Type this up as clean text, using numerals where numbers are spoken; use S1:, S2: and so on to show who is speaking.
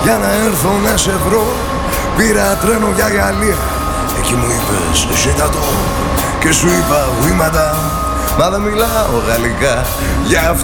S1: για να έρθω να σε βρω. Πήρα τρένο για Γαλλία, εκεί μου είπες ζήτα το. Και σου είπα oui madame, μα δεν μιλάω γαλλικά. Γι'